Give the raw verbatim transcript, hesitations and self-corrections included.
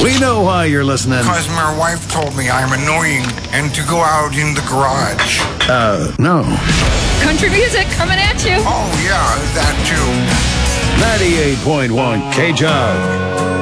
We know why you're listening. Because my wife told me I'm annoying and to go out in the garage. Uh, no. Country music coming at you. Oh, yeah, that too. ninety-eight point one K J O.